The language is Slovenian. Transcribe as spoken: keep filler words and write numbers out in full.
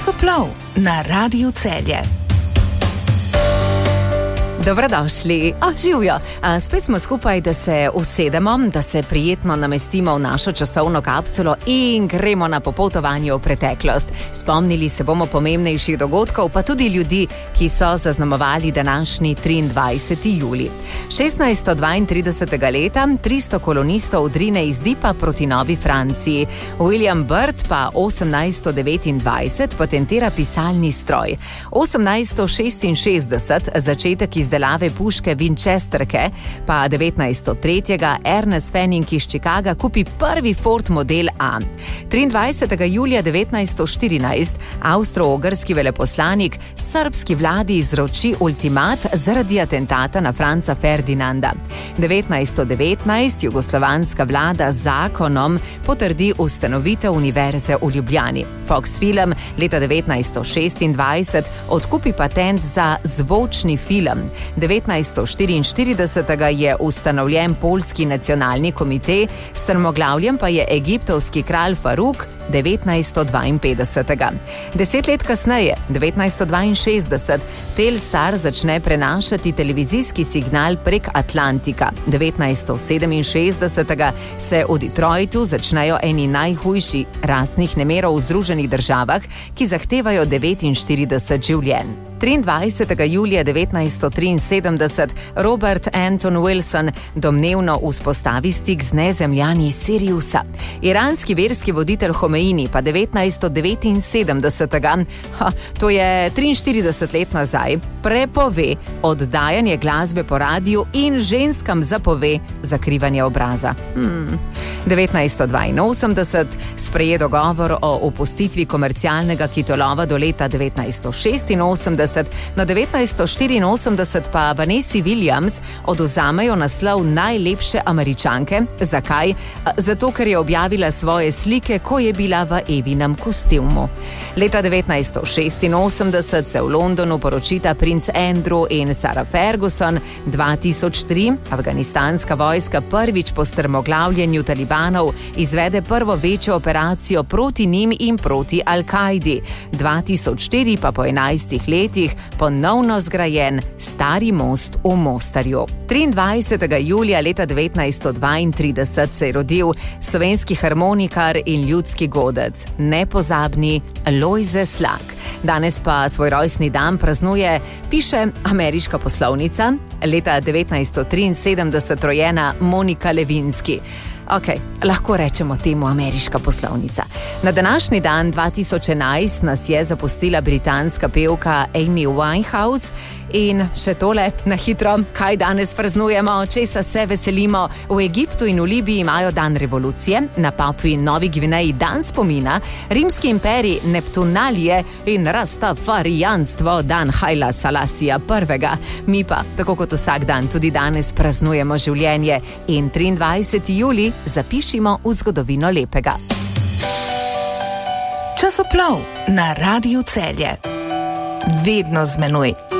Časoplov na Radiu Celje. Dobrodošli, a živijo. A spet smo skupaj, da se usedemo, da se prijetno namestimo v našo časovno kapsulo in gremo na popotovanje v preteklost. Spomnili se bomo pomembnejših dogodkov, pa tudi ljudi, ki so zaznamovali današnji triindvajseti julij. šestnajststo dvaintridesetega leta tristo kolonistov odrine iz Dipa proti Novi Franciji. William Byrd pa osemnajststo devetindvajset patentira pisalni stroj. osemnajststo šestinšestdeset začetek izdelave puške Winchesterke, pa devetnajststo tri Ernest Fenning iz Chicaga kupi prvi Ford model A. triindvajsetega julija devetnajststo štirinajst avstro-ogrski veleposlanik srbski vladi izroči ultimat zaradi atentata na Franca Ferdinanda. devetnajststo devetnajst jugoslovanska vlada z zakonom potrdi ustanovitev univerze v Ljubljani. Fox Film leta devetnajststo šestindvajset odkupi patent za zvočni film. devetnajststo štiriinštirideset je ustanovljen Poljski nacionalni komitej, strmoglavljen pa je egiptovski kralj Faruk devetnajststo dvainpetdeset. Deset let kasneje, devetnajststo dvainšestdeset, Telstar začne prenašati televizijski signal prek Atlantika. devetnajststo sedeminšestdeset se v Detroitu začnejo eni najhujši rasnih nemirov v Združenih državah, ki zahtevajo devetinštirideset življenj. triindvajsetega julija devetnajststo triinsedemdeset Robert Anton Wilson domnevno vzpostavi stik z nezemljani iz Siriusa. Iranski verski voditelj Homeini pa devetnajststo devetinsedemdeset, ha, to je triinštirideset let nazaj, prepove oddajanje glasbe po radiju in ženskam zapove zakrivanje obraza. Hmm. devetnajststo dvainosemdeset spreje dogovor o opustitvi komercialnega kitolova do leta devetnajststo šestinosemdeset, na devetnajststo štiriinosemdeset pa Vanessa Williams odvzamejo naslov najlepše Američanke. Zakaj? Zato, ker je objavila svoje slike, ko je bila v Evinem kostiumu. Leta devetnajststo šestinosemdeset se v Londonu poročita princ Andrew in Sarah Ferguson. dva tisoč tri afganistanska vojska prvič po strmoglavljenju talibanov izvede prvo večjo operacijo proti njim in proti Al-Kaidi. dva tisoč štiri pa po enajstih letih ponovno zgrajen stari most v Mostarju. triindvajsetega julija leta devetnajststo dvaintrideset se je rodil slovenski harmonikar in ljudski godec, nepozabni Lojze Slak. Danes pa svoj rojstni dan praznuje, piše ameriška poslovnica, leta devetnajststo triinsedemdeset rojena Monika Lewinsky. Ok, lahko rečemo temu ameriška poslovnica. Na današnji dan dva tisoč enajst nas je zapustila britanska pevka Amy Winehouse. In še tole, na hitro, kaj danes praznujemo, česa se veselimo. V Egiptu in v Libiji imajo dan revolucije, na Papui in Novi Gvineji dan spomina, rimski imperij Neptunalije in rastafarijanstvo dan Haila Salasija prvega. Mi pa, tako kot vsak dan, tudi danes praznujemo življenje in triindvajseti julij zapišimo v zgodovino lepega. Časoplov na Radiu Celje. Vedno z menoj.